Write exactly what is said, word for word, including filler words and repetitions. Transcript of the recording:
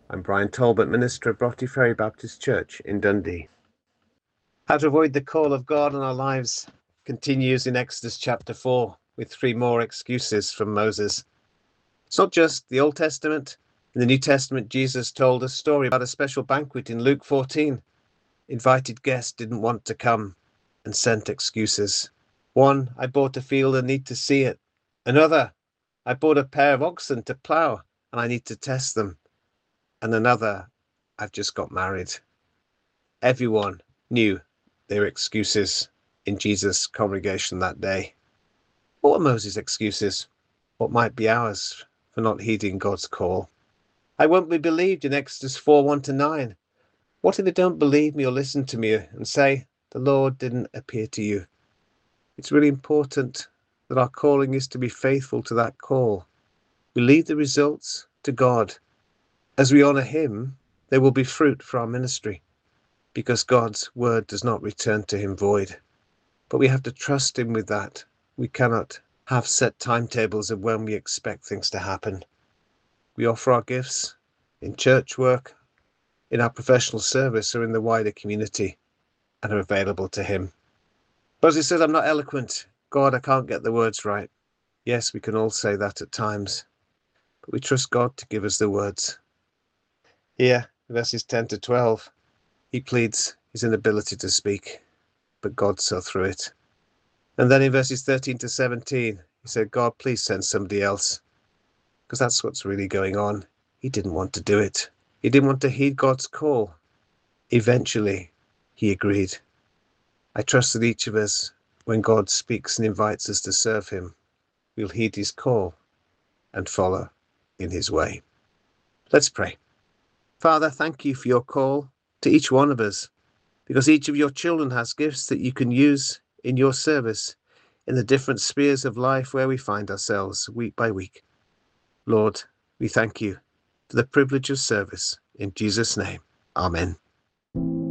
I'm Brian Talbot, minister of Broughty Ferry Baptist Church in Dundee. How to avoid the call of God in our lives continues in Exodus chapter four with three more excuses from Moses. It's not just the Old Testament. In the New Testament, Jesus told a story about a special banquet in Luke fourteen. Invited guests didn't want to come and sent excuses. One, I bought a field and need to see it. Another, I bought a pair of oxen to plough and I need to test them. And another, I've just got married. Everyone knew their excuses in Jesus' congregation that day. What were Moses' excuses? What might be ours for not heeding God's call? I won't be believed in Exodus four, one to nine. What if they don't believe me or listen to me and say, the Lord didn't appear to you? It's really important that our calling is to be faithful to that call. We leave the results to God. As we honour him, there will be fruit for our ministry, because God's word does not return to him void. But we have to trust him with that. We cannot have set timetables of when we expect things to happen. We offer our gifts in church work, in our professional service, or in the wider community, and are available to him. But as he says, I'm not eloquent. God, I can't get the words right. Yes, we can all say that at times, but we trust God to give us the words. Here, verses ten to twelve, he pleads his inability to speak, but God saw through it. And then in verses thirteen to seventeen, he said, God, please send somebody else, because that's what's really going on. He didn't want to do it. He didn't want to heed God's call. Eventually, he agreed. I trust that each of us, when God speaks and invites us to serve him, we'll heed his call and follow in his way. Let's pray. Father, thank you for your call to each one of us, because each of your children has gifts that you can use in your service in the different spheres of life where we find ourselves week by week. Lord, we thank you for the privilege of service. In Jesus' name, amen.